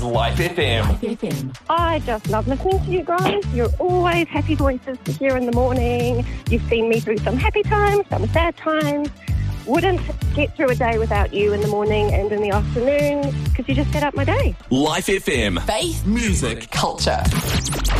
Life FM. I just love listening to you guys. You're always happy voices to hear in the morning. You've seen me through some happy times, some sad times. Wouldn't get through a day without you in the morning and in the afternoon because you just set up my day. Life FM. Faith, music, culture.